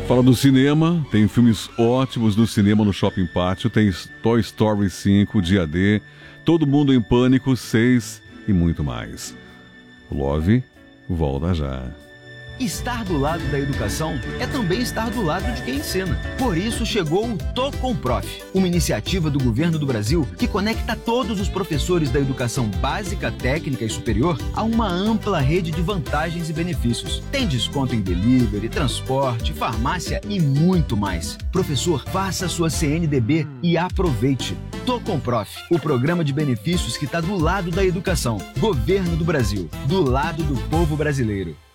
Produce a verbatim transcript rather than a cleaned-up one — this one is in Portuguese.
Fala do cinema, tem filmes ótimos no cinema no Shopping Pátio, tem Toy Story cinco, Dia D, Todo Mundo em Pânico seis e muito mais. O Love volta já. Estar do lado da educação é também estar do lado de quem ensina. Por isso chegou o Tô com Prof, uma iniciativa do governo do Brasil que conecta todos os professores da educação básica, técnica e superior a uma ampla rede de vantagens e benefícios. Tem desconto em delivery, transporte, farmácia e muito mais. Professor, faça sua C N D B e aproveite. Tô com Prof, o programa de benefícios que está do lado da educação. Governo do Brasil, do lado do povo brasileiro.